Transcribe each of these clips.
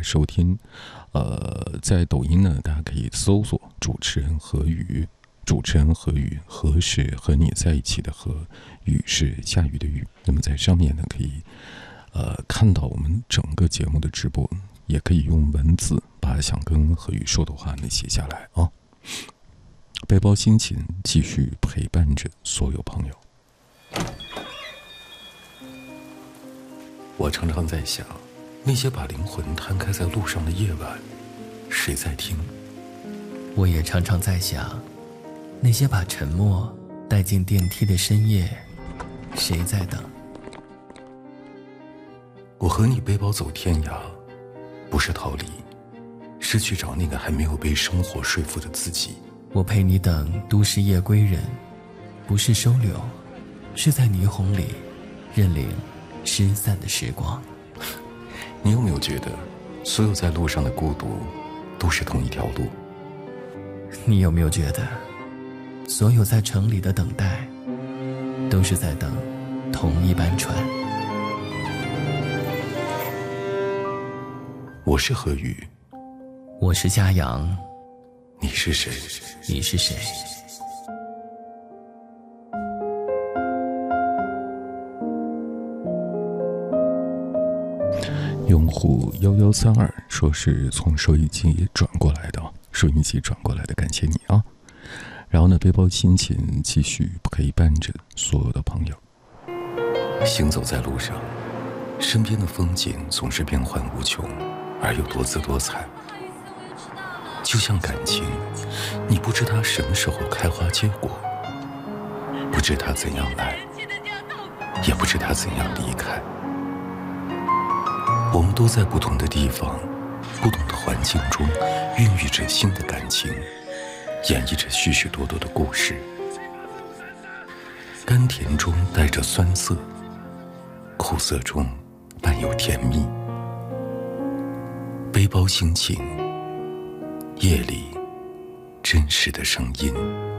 收听。在抖音呢，大家可以搜索主持人何宇，主持人何宇，何是和你在一起的何，雨是下雨的雨。那么在上面呢，可以看到我们整个节目的直播，也可以用文字把想跟何宇说的话呢写下来啊。背包心情继续陪伴着所有朋友。我常常在想，那些把灵魂摊开在路上的夜晚，谁在听？ 我也常常在想，那些把沉默带进电梯的深夜，谁在等？ 我和你背包走天涯，不是逃离，是去找那个还没有被生活说服的自己。 我陪你等都市夜归人，不是收留，是在霓虹里认领失散的时光。 你有没有觉得，所有在路上的孤独，都是同一条路？ 你有没有觉得，所有在城里的等待，都是在等同一班船？ 我是何宇， 我是嘉阳， 你是谁？ 你是谁？ 用户1132说是从收音机转过来的，收音机转过来的，感谢你啊。然后呢，背包心情继续陪伴着所有的朋友。行走在路上，身边的风景总是变幻无穷，而又多姿多彩。就像感情，你不知它什么时候开花结果，不知它怎样来，也不知它怎样离开。我们都在不同的地方，不同的环境中，孕育着新的感情，演绎着许许多多的故事。甘甜中带着酸涩，苦涩中伴有甜蜜。背包心情，夜里真实的声音。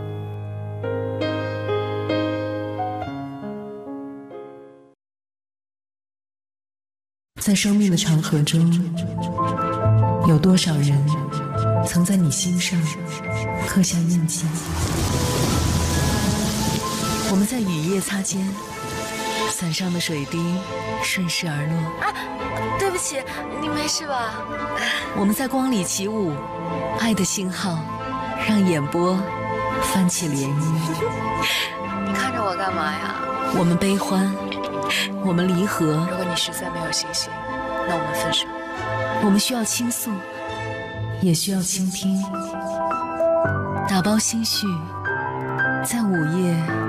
在生命的长河中，有多少人曾在你心上刻下印记？我们在雨夜擦肩，伞上的水滴顺势而落。 啊，对不起，你没事吧？ 我们在光里起舞，爱的信号让眼波泛起涟漪。 你看着我干嘛呀？ 我们悲欢，我们离合。 如果你实在没有信心，那我们分手。 我们需要倾诉，也需要倾听。打包心绪，在午夜